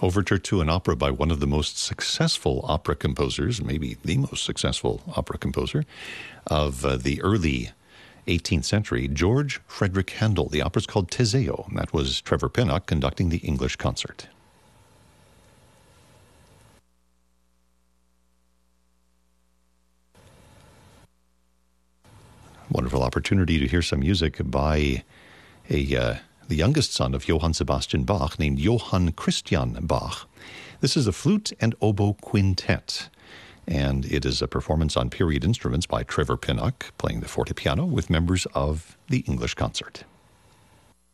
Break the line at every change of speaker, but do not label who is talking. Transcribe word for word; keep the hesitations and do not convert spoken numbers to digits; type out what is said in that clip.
Overture to an opera by one of the most successful opera composers, maybe the most successful opera composer of uh, the early eighteenth century, George Frederick Handel. The opera's called Teseo, and that was Trevor Pinnock conducting the English concert. Wonderful opportunity to hear some music by a uh, the youngest son of Johann Sebastian Bach, named Johann Christian Bach. This is a flute and oboe quintet, and it is a performance on period instruments by Trevor Pinnock, playing the fortepiano with members of the English concert.